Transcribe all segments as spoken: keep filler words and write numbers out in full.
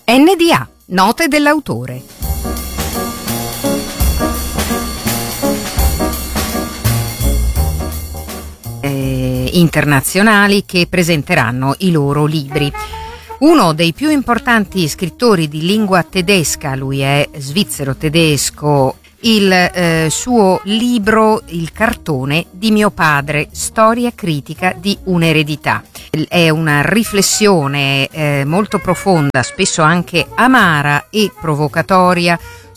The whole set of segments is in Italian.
N D A, note dell'autore. Eh, internazionali che presenteranno i loro libri. Uno dei più importanti scrittori di lingua tedesca, lui è svizzero-tedesco, il eh, suo libro Il cartone di mio padre, storia critica di un'eredità. È una riflessione eh, molto profonda, spesso anche amara e provocatoria,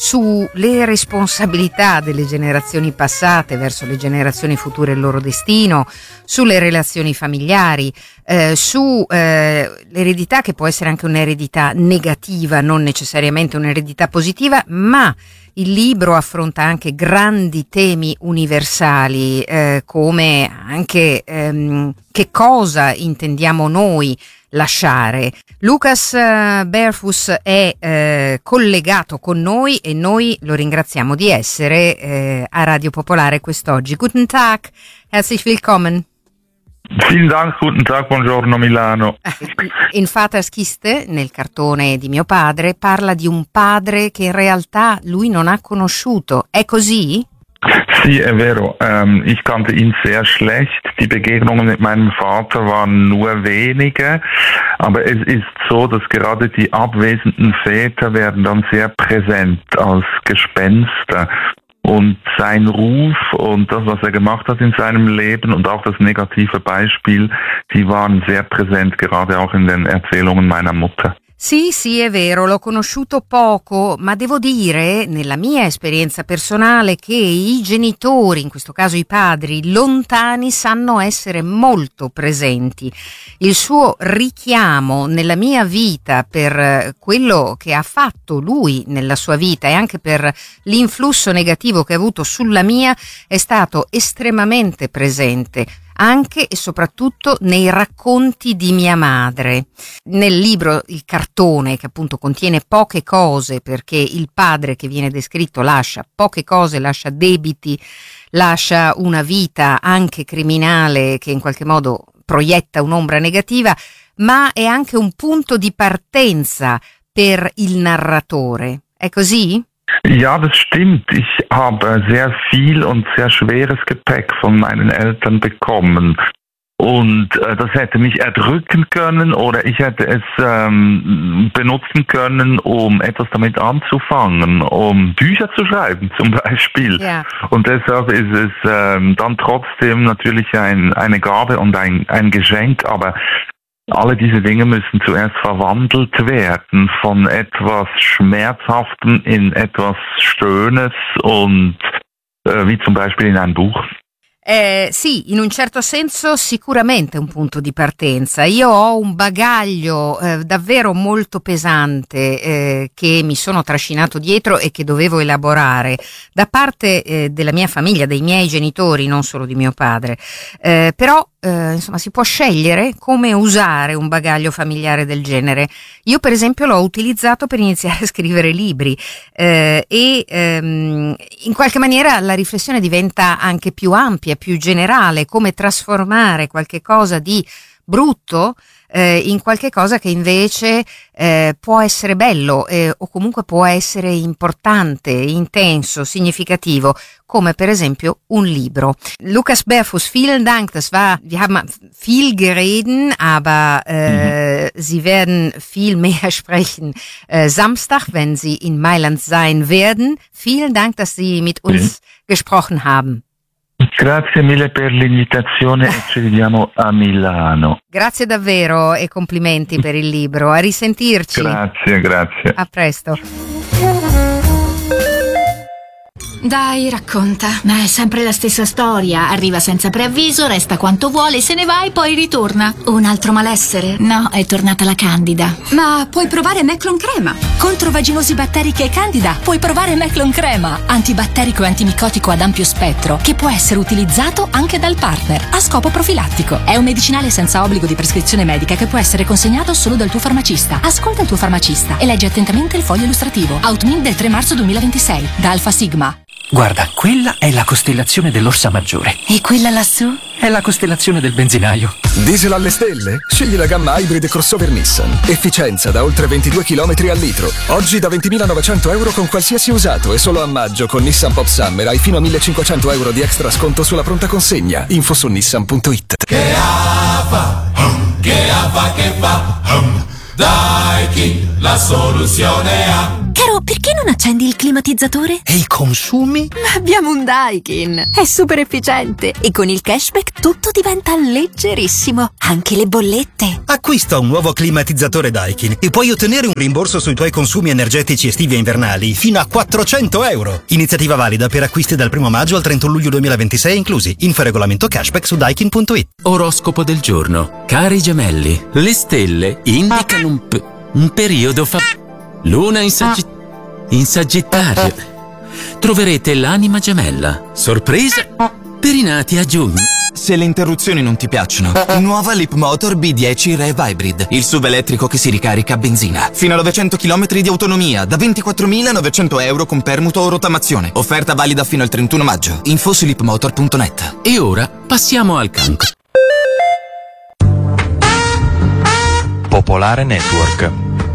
sulle responsabilità delle generazioni passate verso le generazioni future e il loro destino, sulle relazioni familiari, eh, su eh, l'eredità, che può essere anche un'eredità negativa, non necessariamente un'eredità positiva, ma il libro affronta anche grandi temi universali, eh, come anche ehm, che cosa intendiamo noi lasciare. Lucas Berfus è eh, collegato con noi e noi lo ringraziamo di essere eh, a Radio Popolare quest'oggi. Guten Tag, herzlich willkommen. Vielen Dank, guten Tag, buongiorno Milano. In Vaterskiste, nel cartone di mio padre, parla di un padre che in realtà lui non ha conosciuto. È così? Sì, è vero. Ähm, ich kannte ihn sehr schlecht. Die Begegnungen mit meinem Vater waren nur wenige. Aber es ist so, dass gerade die abwesenden Väter werden dann sehr präsent als Gespenster. Und sein Ruf und das, was er gemacht hat in seinem Leben und auch das negative Beispiel, die waren sehr präsent, gerade auch in den Erzählungen meiner Mutter. Sì, sì, è vero, l'ho conosciuto poco, ma devo dire, nella mia esperienza personale, che i genitori, in questo caso i padri, lontani sanno essere molto presenti. Il suo richiamo nella mia vita per quello che ha fatto lui nella sua vita e anche per l'influsso negativo che ha avuto sulla mia è stato estremamente presente, anche e soprattutto nei racconti di mia madre. Nel libro Il cartone, che appunto contiene poche cose, perché il padre che viene descritto lascia poche cose, lascia debiti, lascia una vita anche criminale che in qualche modo proietta un'ombra negativa, ma è anche un punto di partenza per il narratore. È così? Ja, das stimmt. Ich habe sehr viel und sehr schweres Gepäck von meinen Eltern bekommen. Und äh, das hätte mich erdrücken können oder ich hätte es ähm, benutzen können, um etwas damit anzufangen, um Bücher zu schreiben zum Beispiel. Ja. Und deshalb ist es ähm, dann trotzdem natürlich ein, eine Gabe und ein, ein Geschenk, aber alle diese Dinge müssen zuerst verwandelt werden von etwas Schmerzhaftem in etwas Schönes und äh, wie zum Beispiel in ein Buch. Eh, sì, in un certo senso sicuramente un punto di partenza. Io ho un bagaglio eh, davvero molto pesante eh, che mi sono trascinato dietro e che dovevo elaborare da parte eh, della mia famiglia, dei miei genitori, non solo di mio padre. Eh, però eh, insomma si può scegliere come usare un bagaglio familiare del genere. Io per esempio l'ho utilizzato per iniziare a scrivere libri eh, e ehm, in qualche maniera la riflessione diventa anche più ampia, più generale, come trasformare qualche cosa di brutto eh, in qualche cosa che invece eh, può essere bello eh, o comunque può essere importante, intenso, significativo, come per esempio un libro. Lucas Berfus, vielen Dank. Das war, wir haben viel gereden, aber äh, mhm. Sie werden viel mehr sprechen äh, Samstag, wenn Sie in Mailand sein werden. Vielen Dank, dass Sie mit uns mhm. gesprochen haben. Grazie mille per l'invitazione e ci vediamo a Milano. Grazie davvero e complimenti per il libro. A risentirci. Grazie, grazie. A presto. Dai, racconta. Ma è sempre la stessa storia. Arriva senza preavviso, resta quanto vuole, se ne va e poi ritorna. Un altro malessere? No, è tornata la Candida. Ma puoi provare Meclon Crema. Contro vaginosi batteriche e Candida puoi provare Meclon Crema. Antibatterico e antimicotico ad ampio spettro, che può essere utilizzato anche dal partner a scopo profilattico. È un medicinale senza obbligo di prescrizione medica che può essere consegnato solo dal tuo farmacista. Ascolta il tuo farmacista e leggi attentamente il foglio illustrativo. Outmin del tre marzo duemilaventisei da Alfa Sigma. Guarda, quella è la costellazione dell'Orsa Maggiore. E quella lassù? È la costellazione del benzinaio. Diesel alle stelle? Scegli la gamma Hybrid crossover Nissan. Efficienza da oltre ventidue chilometri al litro. Oggi da ventimilanovecento euro con qualsiasi usato e solo a maggio con Nissan Pop Summer hai fino a millecinquecento euro di extra sconto sulla pronta consegna. Info su nissan punto it. Che fa, che fa, che fa, Daikin, la soluzione ha. Caro, perché non accendi il climatizzatore? E i consumi? Ma abbiamo un Daikin! È super efficiente e con il cashback tutto diventa leggerissimo, anche le bollette. Acquista un nuovo climatizzatore Daikin e puoi ottenere un rimborso sui tuoi consumi energetici estivi e invernali fino a quattrocento euro. Iniziativa valida per acquisti dal primo maggio al trentuno luglio duemilaventisei inclusi. Info e regolamento cashback su daikin punto it. Oroscopo del giorno. Cari gemelli, le stelle indicano un, p- un periodo fa... Luna in, saggi- in Sagittario. Troverete l'anima gemella. Sorpresa per i nati a giugno. Se le interruzioni non ti piacciono, nuova Leapmotor B dieci Rev Hybrid, il S U V elettrico che si ricarica a benzina. Fino a novecento chilometri di autonomia, da ventiquattromilanovecento euro con permuto o rottamazione. Offerta valida fino al trentuno maggio. Info su leapmotor punto net. E ora passiamo al cancro. Popolare Network.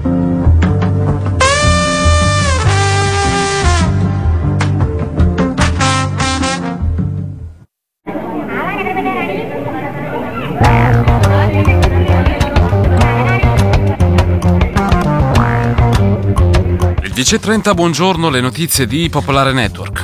dieci e trenta, buongiorno, le notizie di Popolare Network.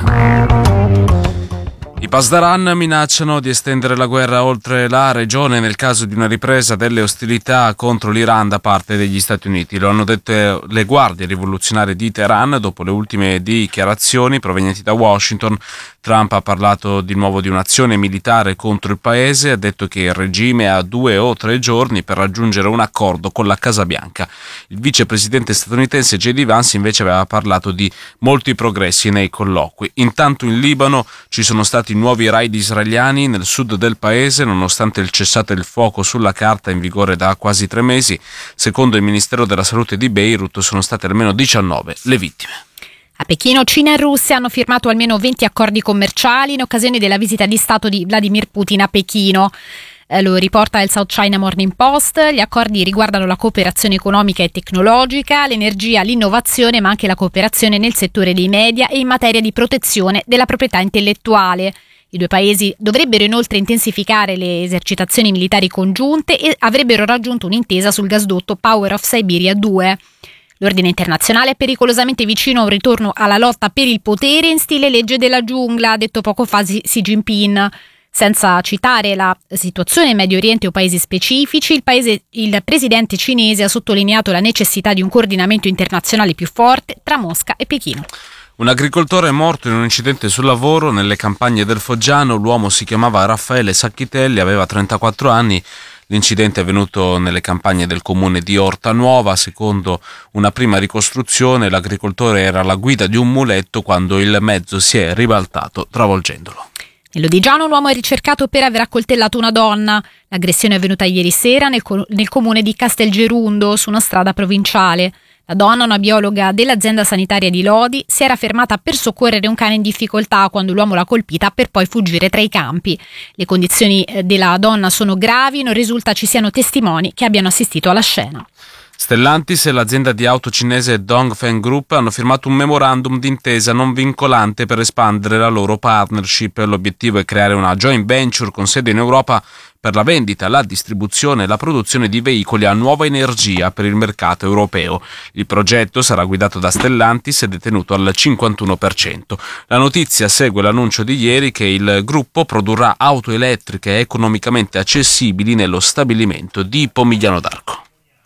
I Pasdaran minacciano di estendere la guerra oltre la regione nel caso di una ripresa delle ostilità contro l'Iran da parte degli Stati Uniti. Lo hanno detto le guardie rivoluzionarie di Teheran dopo le ultime dichiarazioni provenienti da Washington. Trump ha parlato di nuovo di un'azione militare contro il paese e ha detto che il regime ha due o tre giorni per raggiungere un accordo con la Casa Bianca. Il vicepresidente statunitense J D Vance invece aveva parlato di molti progressi nei colloqui. Intanto in Libano ci sono stati nuovi raid israeliani nel sud del paese nonostante il cessate il fuoco sulla carta in vigore da quasi tre mesi. Secondo il Ministero della Salute di Beirut sono state almeno diciannove le vittime. A Pechino, Cina e Russia hanno firmato almeno venti accordi commerciali in occasione della visita di Stato di Vladimir Putin a Pechino. Eh, lo riporta il South China Morning Post. Gli accordi riguardano la cooperazione economica e tecnologica, l'energia, l'innovazione, ma anche la cooperazione nel settore dei media e in materia di protezione della proprietà intellettuale. I due paesi dovrebbero inoltre intensificare le esercitazioni militari congiunte e avrebbero raggiunto un'intesa sul gasdotto Power of Siberia due. L'ordine internazionale è pericolosamente vicino a un ritorno alla lotta per il potere in stile legge della giungla, ha detto poco fa Xi Jinping. Senza citare la situazione in Medio Oriente o paesi specifici, il, paese, il presidente cinese ha sottolineato la necessità di un coordinamento internazionale più forte tra Mosca e Pechino. Un agricoltore è morto in un incidente sul lavoro nelle campagne del Foggiano. L'uomo si chiamava Raffaele Sacchitelli, aveva trentaquattro anni. L'incidente è avvenuto nelle campagne del comune di Ortanuova. Secondo una prima ricostruzione, l'agricoltore era alla guida di un muletto quando il mezzo si è ribaltato, travolgendolo. Nell'Odigiano un uomo è ricercato per aver accoltellato una donna. L'aggressione è avvenuta ieri sera nel, co- nel comune di Castelgerundo, su una strada provinciale. La donna, una biologa dell'azienda sanitaria di Lodi, si era fermata per soccorrere un cane in difficoltà quando l'uomo l'ha colpita per poi fuggire tra i campi. Le condizioni della donna sono gravi, non risulta ci siano testimoni che abbiano assistito alla scena. Stellantis e l'azienda di auto cinese Dongfeng Group hanno firmato un memorandum d'intesa non vincolante per espandere la loro partnership. L'obiettivo è creare una joint venture con sede in Europa per la vendita, la distribuzione e la produzione di veicoli a nuova energia per il mercato europeo. Il progetto sarà guidato da Stellantis e detenuto al cinquantuno per cento. La notizia segue l'annuncio di ieri che il gruppo produrrà auto elettriche economicamente accessibili nello stabilimento di Pomigliano d'Arco.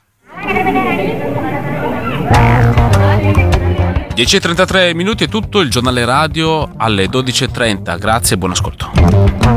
dieci e trentatré minuti è tutto, il giornale radio alle dodici e trenta. Grazie e buon ascolto.